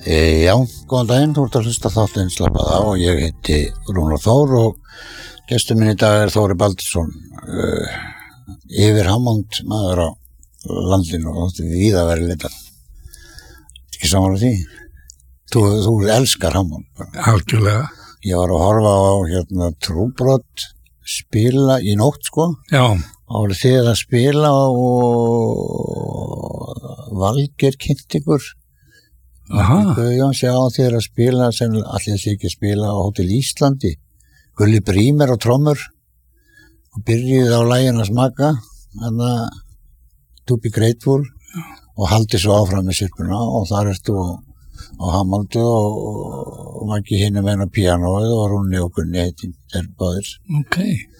Já, góðan daginn, þú ert að hlusta þáttinn Slappað á og ég heiti Rúnar Þór og gestur minn í dag Þóri Baldursson, yfir Hammond maður á landinu og þótti víða verið litar. Ekki sammála því? Þú elskar Hammond. Algjörlega. Ég var að horfa á Trúbrot spila í nótt, sko. Já. Og þið að spila og Valgeir kynnt ykkur. Guðjóns, já, þið að spila sem allir sé ekki að spila á Hótel Íslandi. Gulli Brímer og trommur og byrjuð á laginu að smaka þannig að To Be Grateful og haldi svo áfram með sirkuna og þar ertu á Hammondu og Maggi hinum enn á píanóið og Rúni og Gunni heitin þeir báðir. Ok.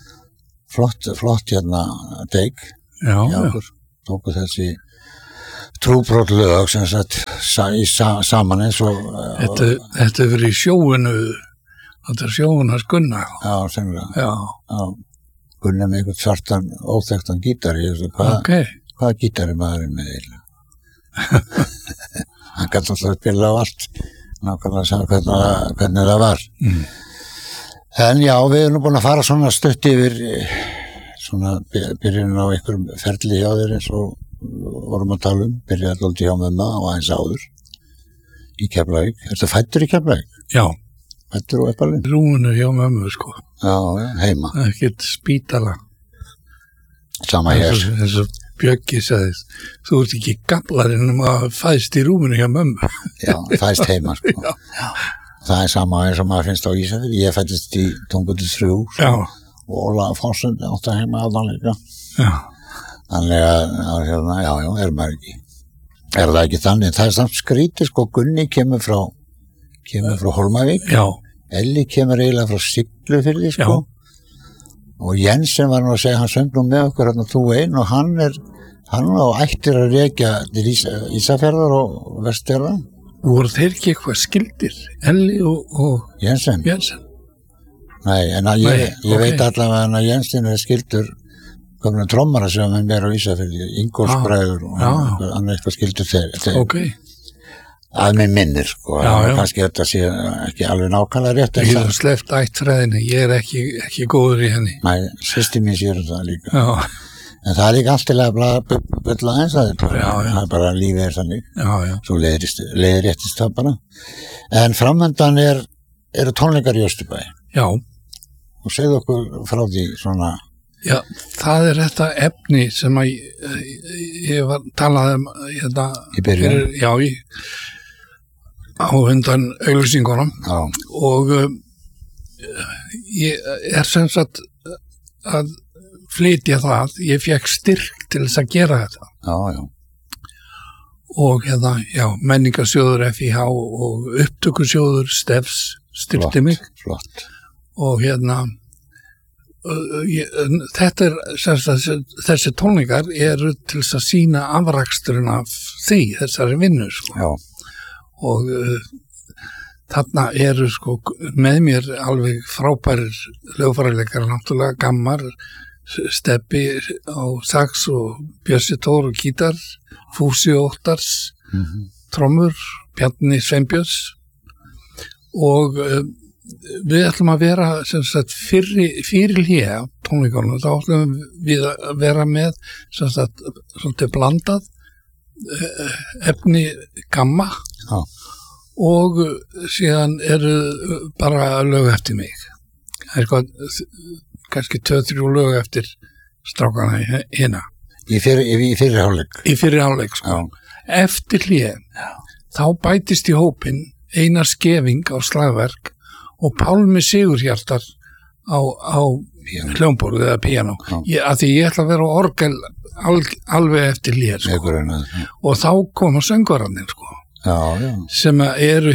Flott teik. Já. Tóku þessi Trúbrot lög sem sagt saman eins og Þetta verið í sjóinu. Þetta sjóunars Gunna. Já, sennilega. Já. Gunni með einhvern svartan óþekktan gítari. Hvaða gítari maðurinn með eiginlega? Hann gæti alltaf að spila á allt. Nákvæmlega sagði hvernig það var. En já, við erum búin að fara svona stutt yfir svona byrjun á einhverjum ferli hjá þér eins og vorum að tala byrjaði alltaf hjá mömmu og aðeins áður í Keflavík. Ertu fæddur í Keflavík? Já. Fæddur og uppalinn? Rúnu hjá mömmu, sko. Já, heima. Ekkert spítala. Sama hér. Þess að Bjöggi sagðist, þú ert ekki gamlarinn að fæðst í rúminu hjá mömmu. Já, fæðst heima, sko. Já. Það sama eins og maður finnst á Ísafirði. Ég fæddist í Tungutu 3. Já. Og Óla Fossund átti heima áðan líka. Já. Þannig að já, er maður ekki. Er það ekki þannig? Það er samt skrítið, sko. Gunni kemur frá Hólmavík. Já. Elli kemur eiginlega frá Siglufirði, sko. Já. Og Jensen var nú að segja, hann söng nú með okkur þú einn og hann á ættir að rekja til Ísafjarðar og Vestfjarðar. Voru þeir ekki eitthvað skildir? Elli og Jensen? Nei, en ég veit allavega að Jensen er skildur komna trommara sem hann er á Ísafjarði, Ingólfsbræður og hann er eitthvað skildur þeir. Ok. Að mig minnir, sko. Kannski þetta sé ekki alveg nákvæmlega rétt. Ég hef sleppt ættfræðinni, ég er ekki góður í henni. Nei, systir mín sér það líka. Já. En það er líka alltilega að bulla eins að þetta. Já. Það er bara lífið er þannig. Já. Svo leiðréttist það bara. En framöndan eru tónleikar í Östurbæ. Já. Og segðu okkur frá því svona. Já, það er þetta efni sem að ég var talað hérna. Í byrjun? Á undan auglýsingunum. Já. Og ég er sem sagt að flytja það. Ég fékk styrk til þess að gera þetta. Já. Og menningarsjóður FIH og upptökusjóður Stefs styrkti mig. Flott. Og þetta er sem sagt, þessi tónleikar eru til þess að sýna afraksturinn af þessari vinnu, sko. Já. Og þarna eru, sko, með mér alveg frábærir hljóðfæraleikar, náttúrulega Gammar, Stebbi á sax og Bjössi Tór og gítar, Fúsi Óttars, trommur, Bjarni Sveinbjörns og við ætlum að vera sem sagt fyrir hlé tónleikunum, þá ætlum við að vera með sem sagt svolítið blandað efni Gamma. Já. Og síðan eru bara lög eftir mig. Það er kannski 2-3 lög eftir strákana hérna. Í fyrri hálfleik? Í fyrri hálfleik, sko. Já. Eftir hlé, þá bætist í hópinn Einar Skeving á slagverk og Pálmi Sigurhjartar á hljómborð eða píanó. Af því ég ætla að vera á orgel alveg eftir hlé, sko. Og þá koma söngvararnir, sko. Já. Sem eru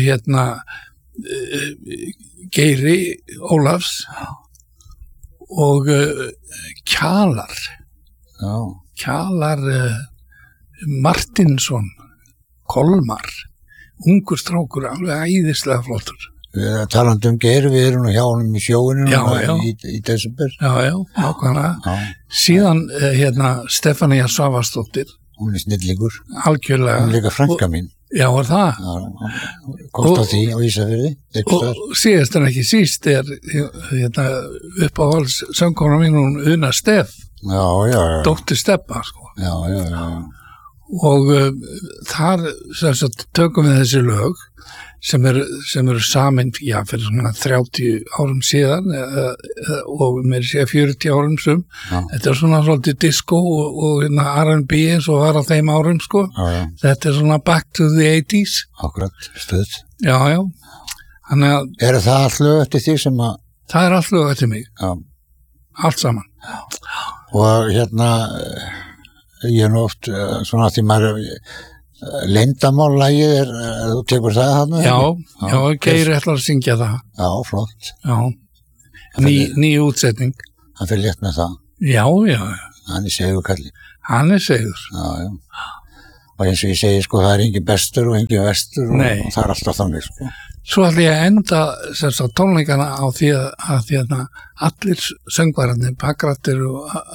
Geiri Ólafs og Kjalar. Já. Kjalar Martinsson, Kolmar, ungur strákur, alveg æðislega flottur. Talandi Geiri, við erum nú hjá honum í sjóinu í desember. Já, nákvæmlega. Síðan Stefania Svavarsdóttir. Hún er snillingur. Algjörlega. Hún er líka frænka mín. Já, var það? Já, komst á því á Ísafirði. Og síðast en ekki síst uppáhalds söngkona mín, hún Una Steff. Já. Dóttir Stebba, sko. Já. Og þar sem sagt, tökum við þessi lög sem eru samin fyrir svona 30 árum síðan og með sér 40 árum sum. Þetta svona svolítið disco og R&B eins og var á þeim árum, sko. Já. Þetta svona back to the 80s. Akkurat, stuð. Já. Þannig að það allt lög eftir því sem að það allt lög eftir mig. Já. Allt saman. Og ég nú oft svona því maður leyndamállagið þú tekur það þarna? Já, Geir ætlar að syngja það. Já, flott. Já, ný útsetning. Hann fyrir létt með það? Já. Hann segur kalli. Hann segur. Já. Og eins og ég segi, sko, það engin bestur og engin vestur og það alltaf þannig, sko. Svo ætla ég að enda tónleikana á því að allir söngvararnir, Bagrattir og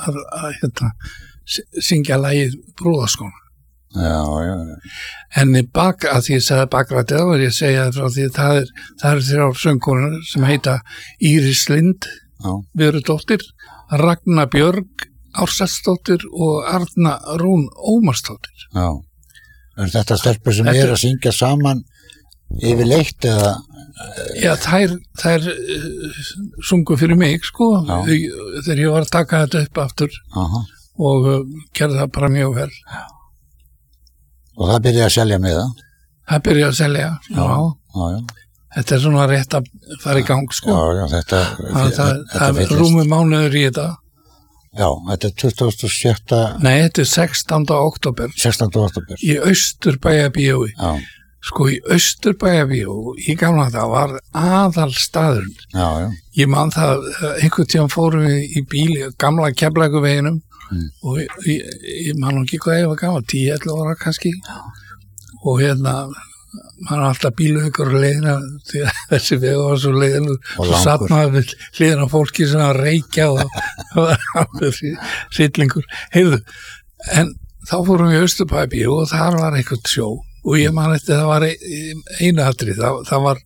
syngja lagið Brúðaskóna. Já. En að því ég segði Bagrattir þá ég segja frá því það eru 3 söngkonur sem heita Íris Lind, Vörudóttir, Ragna Björg Ársælsdóttir og Arna Rún Ómarsdóttir. Já. Þetta stelpur sem að syngja saman yfirleitt eða? Já, þær sungu fyrir mig, sko, þegar ég var að taka þetta upp aftur. Og gerði það bara mjög vel. Og það byrjaði að selja með það? Það byrjaði að selja, já. Þetta svona rétt að fara í gang, sko. Já, þetta er rúmur mánuður í þetta. Já, þetta 27. Nei, þetta 16. október. 16. október. Í Austurbæjarbíói. Já. Sko, í Austurbæjarbíói, í gamla það var aðalstaðurinn. Já. Ég man það, einhvern tíðan fórum við í bíl, gamla Keflavíkurveginum og ég man ekki hvað ég var gamla, 10-11 ára kannski. Og maður er alltaf bíluð ykkur leiðina því að þessi veg var svo leiðin og svo satt maður við hliðina á fólki sem að reykja og það var alveg hryllingur. Heyrðu, en þá fórum við í Austurbæjarbíó og þar var eitthvað sjó og ég man eftir það var einu atrið, það var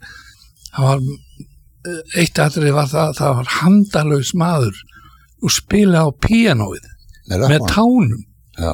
eitt atrið var það var handalaus maður og spila á píanóið með tánum. Já.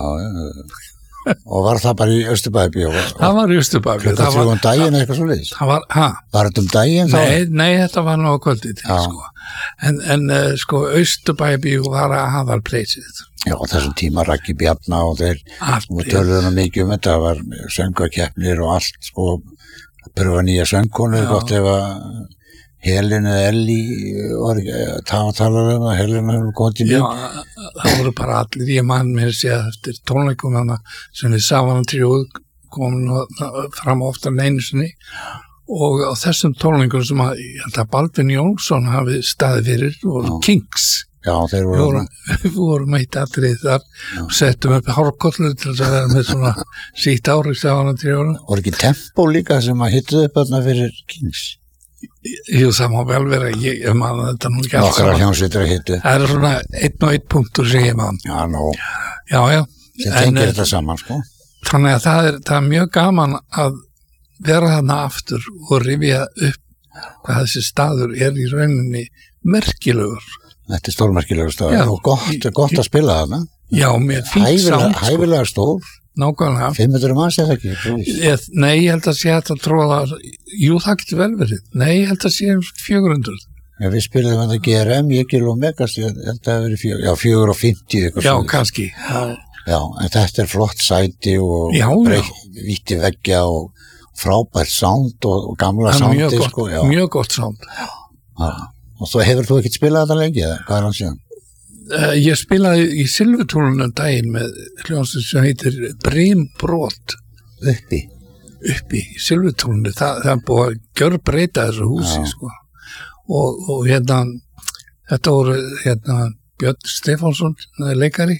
Og var það bara í Austurbæjarbíó? Það var í Austurbæjarbíó. Þetta var daginn eitthvað svo leiðis? Var þetta daginn þá? Nei, þetta var nú á kvöldið til, sko. En sko, Austurbæjarbíó var aðalpleysið. Já, þessum tíma Raggi Bjarna og þeir töluðu mikið þetta, það var söngvakeppnir og allt, sko, pröfa nýja söngkonu, gott ef að Helin eða Elli var talaði það, Helin hefur komið til mjög. Já, það voru bara allir, ég man mér séð eftir tónleikum hana sem við Savana Tríóð komum fram oftar en einu sinni og á þessum tónleikum sem að Baldvin Jónsson hafi staðið fyrir voru Kings. Já, þeir voru. Við vorum eitt atrið þar og settum upp hárkollur til að vera með svona sítt ári Savana Tríóð. Voru ekki Tempo líka sem að hittuðu upp þarna fyrir Kings? Jú, það má vel vera, ég man þetta nú ekki alls saman. Okkar hljómsveitir að hittu. Það er svona 1 og 1 punktur sem ég man. Já, nú. Já. Sem tengir þetta saman, sko. Þannig að það er mjög gaman að vera þarna aftur og rifja upp hvað þessi staður er í rauninni merkilegur. Þetta er stórmerkilegur staður og gott að spila þarna. Já, með fínt sound. Hæfilega stór. Nákvæmlega. 500 manns eða ekki? Nei, ég held að sé að tróða, jú, það getur vel verið. Nei, ég held að sé 400. Já, við spilum þetta GRM, Jekil og Megast, ég held að það hefur verið 450 eitthvað. Já, kannski. Já, en þetta er flott sæti og víti veggja og frábært sound og gamla soundi, sko. Mjög gott sound. Já, og svo hefur þú ekkert spilað þetta lengi, eða hvað er hann síðan? Ég spilaði í Silfurtúnunum daginn með hljómsveit sem heitir Brimbrot. Uppi í Silfurtúnunum. Það er búið að gjörbreyta þessu húsi, sko. Og þetta voru Björn Stefánsson, leikari,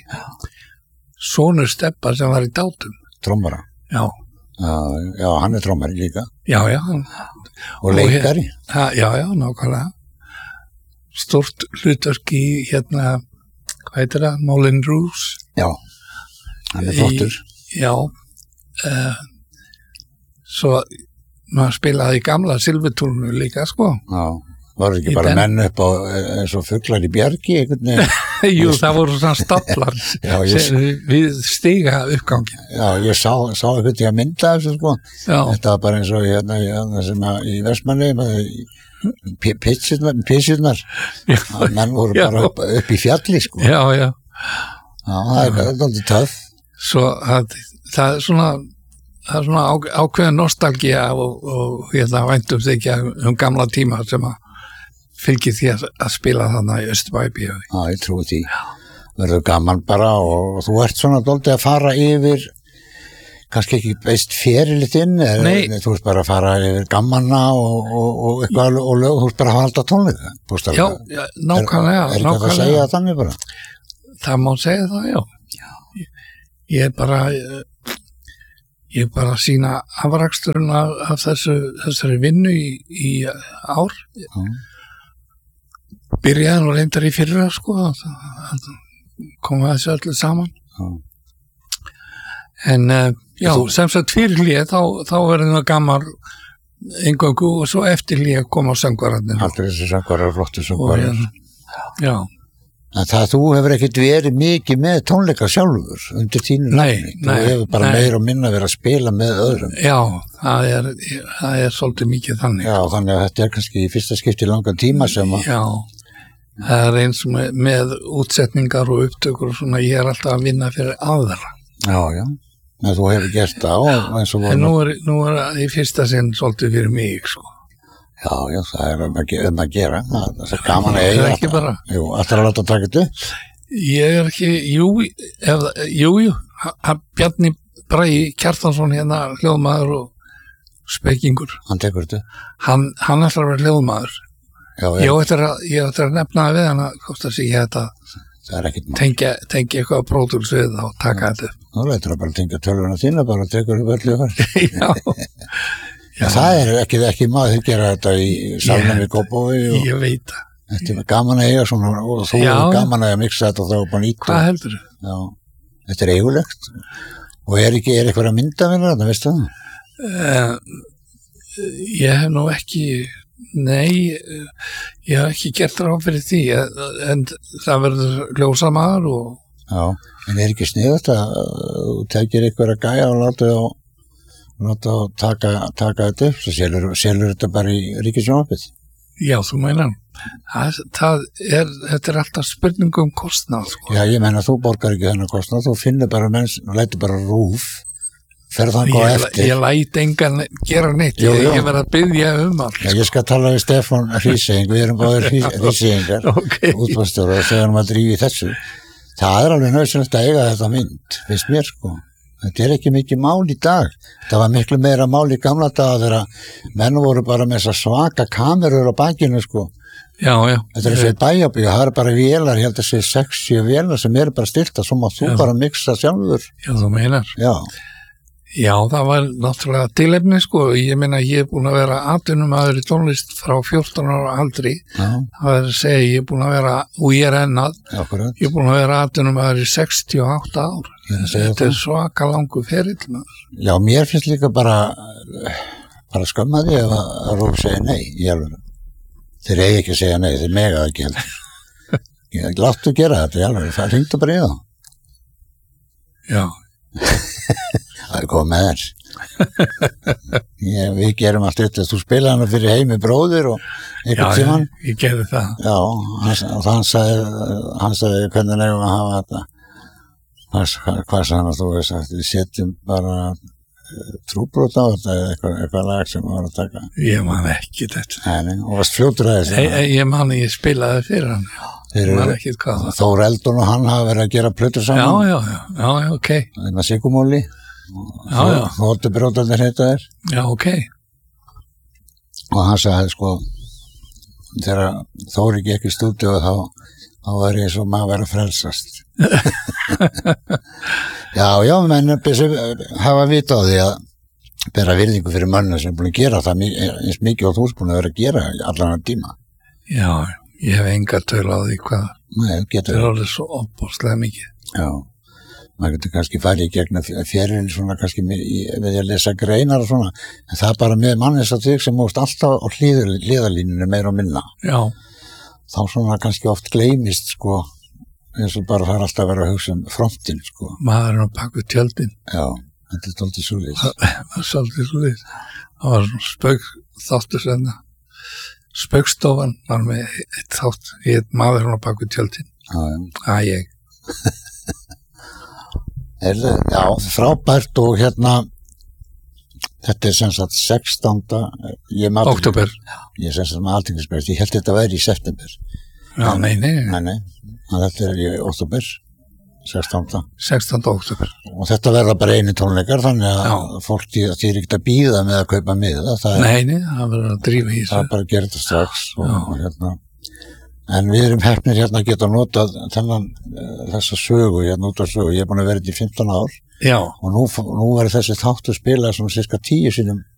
sonur Stebba sem var í Dátum. Trommara? Já, hann er trommari líka. Já. Og leikari? Já, nákvæmlega. Stort hlutverk í hvað heitir það? Moulin Rouge. Já, hann er flottur. Já, svo maður spilaði í gamla Silfurtúrnu líka, sko. Já, voru ekki bara menn upp á eins og fuglar í bjargi, einhvern veginn. Jú, það voru svona stallar við stiga uppgangi. Já, ég sá einhvern veginn að mynda þessu, sko. Já. Þetta var bara eins og hérna sem í Vestmanni, pissirnar. Menn voru bara upp í fjalli, sko. Já. Já, það er aldrei töff. Svo það er svona ákveðin nostalgía og væntum þykja gamla tíma sem að fylgir því að spila þarna í Austurbæ. Já, ég trúi því. Verður gaman bara og þú ert svona dálítið að fara yfir, kannski ekki veist ferilið inn, þú ert bara að fara yfir gammana og eitthvað og lög, þú ert bara að halda tónleika. Já, nákvæmlega. Er ekki að segja þannig bara? Það má segja það, já. Ég er bara að sýna afraksturinn af þessari vinnu í ár. Byrjaði nú reyndar í fyrra, sko, að koma þessu öllu saman. En já, sem sagt fyrir hlið, þá verður það gaman eingöngu og svo eftir hlið koma söngvararnir. Allir þessi söngvarar, flottu söngvarar. Já. En þú hefur ekkert verið mikið með tónleika sjálfur undir þínu nafni. Þú hefur bara meira og minna verið að spila með öðrum. Já, það er svolítið mikið þannig. Já, þannig að þetta er kannski í fyrsta skipti langan tíma sem að... Já, það er eins með útsetningar og upptökur og svona, ég er alltaf að vinna fyrir aðra. Já, en þú hefur gert það eins og... En nú er í fyrsta sinn svolítið fyrir mig, sko. Já, það er að gera. Það er gaman að eiga. Það er ekki bara. Jú, ætlar að láta að taka þetta? Ég er ekki, jú, Bjarni Bragi Kjartansson hérna, hljóðmaður og spekingur. Hann tekur þetta? Hann ætlar að vera hljóðmaður. Já. Ég ætlar að nefna það við hann að hvort að segja þetta tengja eitthvað pródúls við og taka þetta. Þú lætur að bara tengja tölvuna þína, bara tekur upp öllu þar. Já. Já. Það er ekki maður að gera þetta í salnum í Kópavogi. Ég veit það. Þetta er gaman að eiga svona og þú er gaman að mixa þetta og þá bara nýta. Hvað heldur þú? Já, þetta er eigulegt. Og er eitthvað að mynda við þetta, veistu það? Ég hef nú ekki, ég hef ekki gert ráð fyrir því, en það verður ljósamaður og... Já, en er ekki sniðast að þú tekir eitthvað að gæja og láta taka þetta upp, svo selur þetta bara í Ríkissjónvarpið. Já, þú meinar. Þetta er alltaf spurning kostnað, sko. Já, ég meina, þú borgar ekki þennan kostnað, þú finnur bara lætur bara RÚV, ferð þannig á eftir. Ég læt engan gera neitt, ég verð að biðja allt. Já, ég skal tala við Stefán Hríseying, við erum báðir Hríseyingar, útvarpsstjórar, og þegar maður drífi þessu. Það er alveg nauðsynlegt að eiga þetta mynd, finnst mér, sko. Þetta er ekki mikið mál í dag. Það var miklu meira mál í gamla daga þegar menn voru bara með þessar svaka kamerur á bakinu, sko. Já. Þetta er þessi bæjabíu, það er bara vélar, ég held að segja 6-7 vélar sem eru bara stilta, svo má þú bara mixa sjálfur. Já, þú meinar. Já, það var náttúrulega tilefni, sko. Ég meina, ég er búin að vera atvinnumaður í tónlist frá 14 ára aldri. Það er að segja, ég er búin að vera, og ég er ennað, ég er búin að vera atvinnumaður í 68 ár. Þetta er svaka langu ferill. Já, mér finnst líka bara skömmaði ef að RÚV segja nei í alveg. Þeir eigi ekki að segja nei, þeir mega það ekki heldur. Láttu gera þetta í alveg, það hringdu bara í það. Já. Það er komið með þér. Við gerum allt þetta. Þú spilaði hana fyrir Heimi bróðir og einhvern tímann. Já, ég gerði það. Já, og hann sagði hvernig nefnum að hafa þetta. Hvað sagði hann að þú veist að við setjum bara trúbrot á þetta eða eitthvað lag sem við varum að taka? Ég man ekki þetta. Nei, og varst fljótur að þessu? Ég man að ég spilaði fyrir hann. Ég man ekki hvað það. Þór Eldon og hann hafa verið að gera plötur saman. Já, ok. Það var Sigumóli. Já. Hóttubrótarnir heita þér. Já, ok. Og hann sagði, sko, þegar Þór gekk í stúdíu þá var ég svo maður að vera frelsast. Já, menn hafa vita á því að bera virðingu fyrir mönnu sem er búin að gera það eins mikið og þú er búin að vera að gera allan tíma. Já, ég hef enga töl á því hvað. Nei, það er alveg svo opbóðslega mikið. Já, maður getur kannski farið í gegnum feril svona kannski við að lesa greinar og svona, en það bara með mannis að þig sem múst alltaf á hliðalínunum meira og minna. Já. Þá svona kannski oft gleymist, sko, eins og bara það alltaf að vera að hugsa frontin, sko. Maðurinn á bak við tjöldin. Já, þetta svolítið svoleiðis. Það svolítið svoleiðis. Það var svona þáttur senna. Spaukstofan var með eitt þátt, maðurinn á bak við tjöldin. Ég. Já, frábært og þetta sem sagt 16. Október. Ég sem sagt með Alþingisbreið, ég held þetta væri í september. Já, nei. Þetta í október, 16. 16. október. Og þetta verða bara einu tónleikar, þannig að fólk þýr ekkert að bíða með að kaupa miða. Nei, það verður að drífa í þessu. Það er bara að gera þetta strax og en við erum heppnir að geta notað þessa sögu, út af sögu. Ég er búin að vera þetta í 15 ár. Já. Og nú verður þessi þáttur spilað svona cirka 10 sinnum